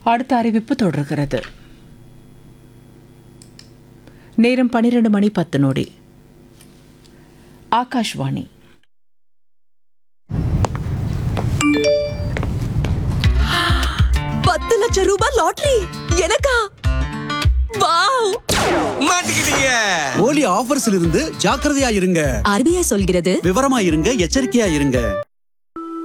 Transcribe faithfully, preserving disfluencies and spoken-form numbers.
அடுத்த அறிவிப்பு தொடர்கிறது. நேரம் பனிரெண்டு மணி பத்து நொடி. ஆகாஷ்வாணி. பத்து லட்சம் ரூபாய் லாட்டரி எனக்கா? வாவ்! மாட்டிக்கிட்டீங்க. போலி ஆஃபர்ஸ்ல இருந்து ஜாக்கிரதையா இருங்க. ஆர்பிஐ சொல்கிறது விவரமா இருங்க, எச்சரிக்கையா இருங்க.